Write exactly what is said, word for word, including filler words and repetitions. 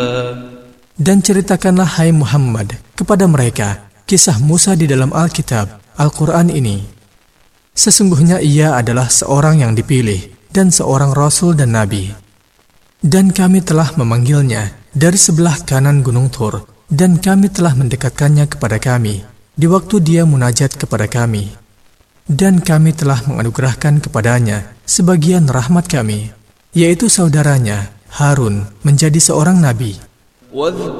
Dan ceritakanlah hai Muhammad kepada mereka kisah Musa di dalam Alkitab, Al-Quran ini. Sesungguhnya ia adalah seorang yang dipilih dan seorang Rasul dan Nabi. Dan kami telah memanggilnya dari sebelah kanan Gunung Tur, dan kami telah mendekatkannya kepada kami di waktu dia munajat kepada kami. Dan kami telah menganugerahkan kepadanya sebagian rahmat kami, yaitu saudaranya Harun menjadi seorang nabi.